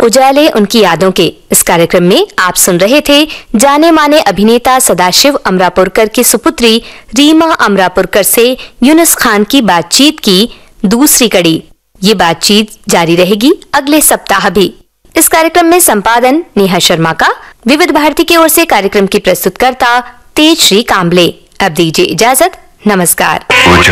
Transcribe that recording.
उजाले उनकी यादों के। इस कार्यक्रम में आप सुन रहे थे जाने माने अभिनेता सदाशिव अमरापुरकर की सुपुत्री रीमा अमरापुरकर से यूनुस खान की बातचीत की दूसरी कड़ी। ये बातचीत जारी रहेगी अगले सप्ताह भी। इस कार्यक्रम में संपादन नेहा शर्मा का। विविध भारती की ओर से कार्यक्रम की प्रस्तुतकर्ता तेजश्री कांबले। अब दीजिए इजाजत। नमस्कार।